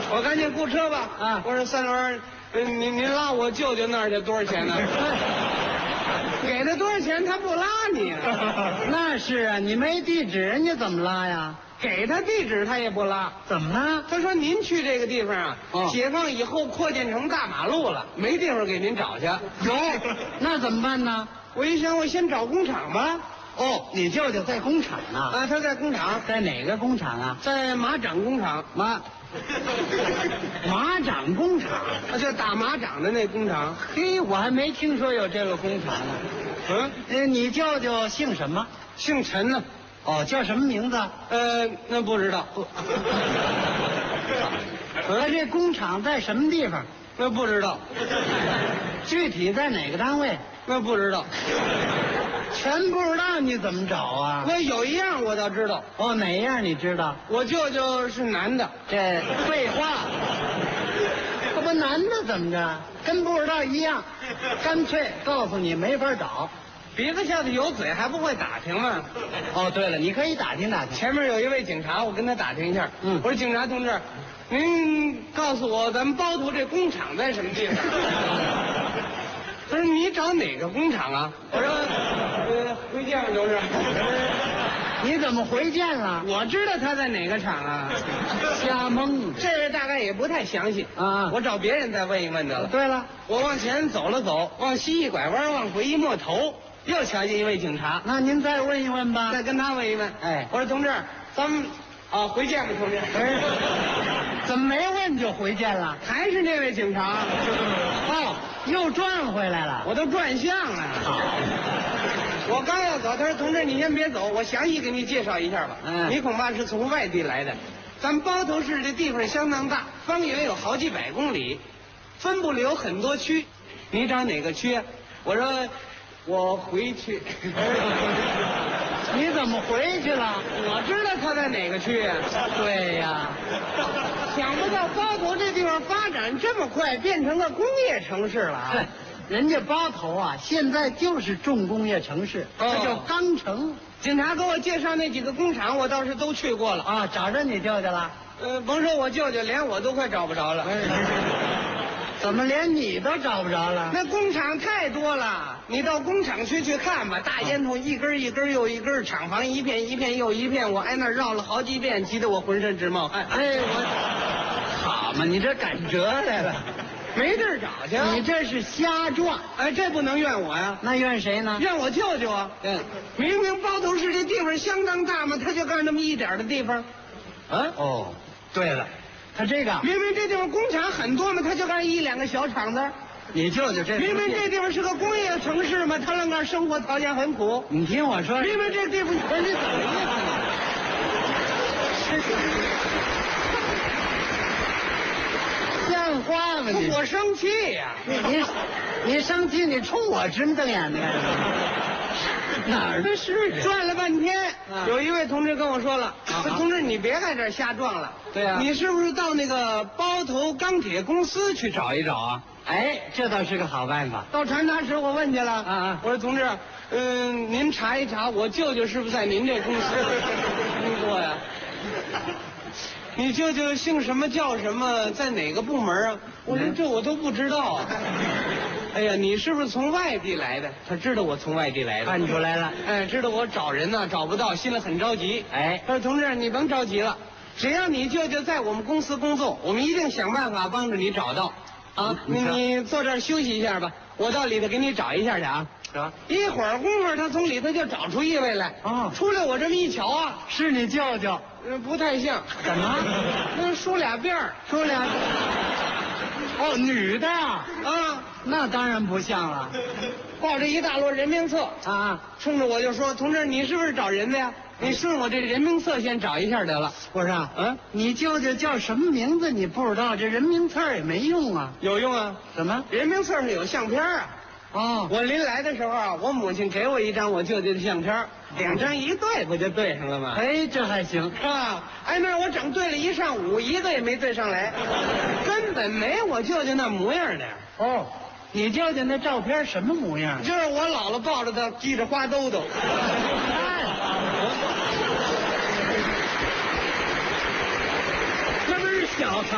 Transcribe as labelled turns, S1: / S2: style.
S1: 我赶紧雇车吧。
S2: 啊，
S1: 我说三轮，您拉我舅舅那儿去多少钱呢？给他多少钱他不拉你啊？
S2: 那是啊，你没地址，人家怎么拉呀？
S1: 给他地址他也不拉。
S2: 怎么了？
S1: 他说您去这个地方啊，解放以后扩建成大马路了，没地方给您找去。
S2: 有，那怎么办呢？
S1: 我一想，我先找工厂吧。
S2: 哦，你舅舅在工厂呢？
S1: 啊，他在工厂，
S2: 在哪个工厂啊？
S1: 在马掌工厂。
S2: 马掌工厂，
S1: 就打马掌的那工厂。
S2: 嘿，我还没听说有这个工厂呢。你舅舅姓什么？
S1: 姓陈呢。
S2: 哦，叫什么名字？
S1: 那不知道。
S2: 他这工厂在什么地方？
S1: 那不知道。
S2: 具体在哪个单位？
S1: 那不知道。
S2: 全不知道你怎么找啊？
S1: 我有一样我倒知道。
S2: 哦，哪一样你知道？
S1: 我舅舅是男的。
S2: 这废话，这不男的怎么着？跟不知道一样，干脆告诉你没法找。
S1: 鼻子下头有嘴还不会打听吗？
S2: 哦，对了，你可以打听打听。
S1: 前面有一位警察，我跟他打听一下。我说警察同志，您告诉我咱们包头这工厂在什么地方？他说你找哪个工厂啊？我说回见吧，同志。
S2: 你怎么回见了？
S1: 我知道他在哪个厂啊。
S2: 瞎蒙。
S1: 这位大概也不太详细
S2: 啊，
S1: 我找别人再问一问得了。
S2: 对了，
S1: 我往前走了走，往西一拐弯，往回一摸头，又瞧见一位警察。
S2: 那您再问一问吧。
S1: 再跟他问一问。
S2: 哎，
S1: 我说同志，咱们回见吧，同志。
S2: 怎么没问就回见了？
S1: 还是那位警察。
S2: 哦，又转回来了。
S1: 我都转向了。
S2: 好，
S1: 我刚要走，他说同志你先别走，我详细给你介绍一下吧。你恐怕是从外地来的。咱们包头市这地方相当大，方圆有好几百公里，分布了有很多区。你找哪个区啊？我说我回去。
S2: 你怎么回去了？
S1: 我知道他在哪个区啊。
S2: 对呀，
S1: 想不到包头这地方发展这么快，变成了工业城市了啊！
S2: 人家包头啊，现在就是重工业城市，这叫钢城。
S1: 警察给我介绍那几个工厂，我倒是都去过了
S2: 啊。找着你舅舅了？
S1: 甭说我舅舅，连我都快找不着了。
S2: 怎么连你都找不着了？
S1: 那工厂太多了，你到工厂区去看吧，大烟囱一根一根又一根，厂房一片一片又一片，我挨那绕了好几遍，急得我浑身直冒汗。
S2: 好嘛，你这赶折来了，
S1: 没地儿找去。
S2: 你这是瞎撞。
S1: 这不能怨我呀。
S2: 那怨谁呢？
S1: 怨我舅舅啊。明明包头市这地方相当大嘛，他就干那么一点的地方。
S2: 哦，对了，他这个
S1: 明明这地方工厂很多嘛，他就干一两个小厂子。
S2: 你舅舅这
S1: 明明这地方是个工业城市嘛，他那生活条件很苦。
S2: 你听我说，
S1: 明明这地方，不是你怎么意思呢？
S2: 像话吗你？
S1: 我生气呀！
S2: 你生气，你冲我直瞪眼的干什么？哪儿的事？
S1: 转了半天，有一位同志跟我说了：“同志，你别在这儿瞎撞了。”
S2: 对呀，
S1: 你是不是到那个包头钢铁公司去找一找啊？
S2: 这倒是个好办法。
S1: 到传达室我问去了。我说同志，您查一查，我舅舅是不是在您这公司工作呀？你舅舅姓什么叫什么，在哪个部门啊？我说这我都不知道啊。哎呀，你是不是从外地来的？他知道我从外地来的，
S2: 看出来了。
S1: 知道我找人呢找不到，心里很着急。他说同志，你甭着急了，只要你舅舅在我们公司工作，我们一定想办法帮着你找到。你坐这儿休息一下吧，我到里头给你找一下去啊。一会儿功夫，他从里头就找出一位来。出来我这么一瞧啊，
S2: 是你舅舅？
S1: 不太像。
S2: 怎么？
S1: 那梳俩辫儿，
S2: 梳俩。哦，女的呀？那当然不像了。
S1: 抱着一大摞人名册冲着我就说：“同志，你是不是找人的呀？你顺我这人名册先找一下得了。”
S2: 不是你舅舅叫什么名字你不知道，这人名册也没用啊。
S1: 有用啊。
S2: 怎么？
S1: 人名册上有相片啊。我临来的时候啊，我母亲给我一张我舅舅的相片，2张一对，不就对上了吗？
S2: 这还行
S1: 那我整对了一上午，一个也没对上来，根本没我舅舅那模样的。
S2: 你舅舅那照片什么模样？
S1: 就是我姥姥抱着他，系着花兜兜。
S2: 这不是小孩